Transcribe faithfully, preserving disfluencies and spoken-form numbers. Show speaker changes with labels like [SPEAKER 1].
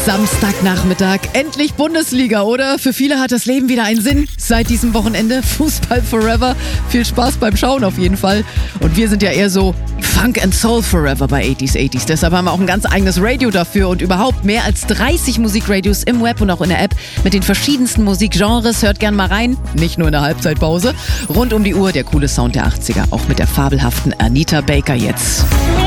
[SPEAKER 1] Samstagnachmittag, endlich Bundesliga, oder? Für viele hat das Leben wieder einen Sinn seit diesem Wochenende. Fußball forever. Viel Spaß beim Schauen auf jeden Fall. Und wir sind ja eher so Funk and Soul forever bei achtziger achtziger. Deshalb haben wir auch ein ganz eigenes Radio dafür und überhaupt mehr als dreißig Musikradios im Web und auch in der App mit den verschiedensten Musikgenres. Hört gern mal rein, nicht nur in der Halbzeitpause. Rund um die Uhr der coole Sound der achtziger, auch mit der fabelhaften Anita Baker jetzt.